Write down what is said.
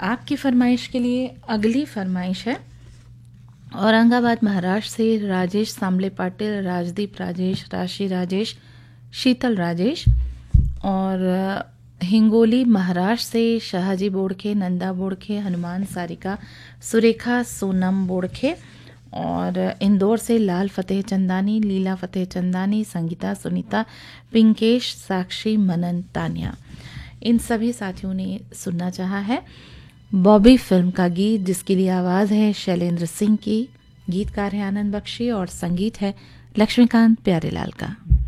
आपकी फरमाइश के लिए अगली फरमाइश है औरंगाबाद महाराष्ट्र से राजेश सांबले पाटिल, राजदीप राजेश, राशि राजेश, शीतल राजेश। और हिंगोली महाराष्ट्र से शाहजी बोड़खे, नंदा बोड़खे, हनुमान सारिका, सुरेखा सोनम बोड़खे। और इंदौर से लाल फतेह चंदानी, लीला फतेह चंदानी, संगीता, सुनीता, पिंकेश, साक्षी, मनन, तान्या। इन सभी साथियों ने सुनना चाहा है बॉबी फिल्म का गीत, जिसके लिए आवाज़ है शैलेंद्र सिंह की, गीतकार है आनंद बख्शी और संगीत है लक्ष्मीकांत प्यारेलाल का।